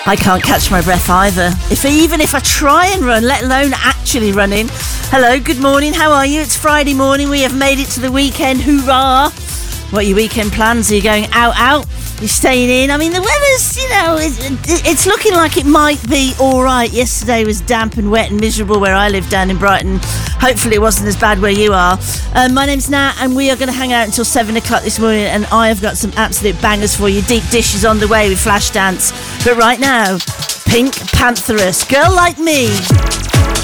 I can't catch my breath either. Even if I try and run, let alone actually running. Hello, good morning, how are you? It's Friday morning, we have made it to the weekend, hoorah! What are your weekend plans? Are you going out? You're staying in? I mean, the weather's, it's looking like it might be alright. Yesterday was damp and wet and miserable where I live down in Brighton. Hopefully it wasn't as bad where you are. My name's Nat and we are going to hang out until 7 o'clock this morning, and I have got some absolute bangers for you. Deep Dish is on the way with Flashdance. But right now, Pink Pantheress, Girl Like Me.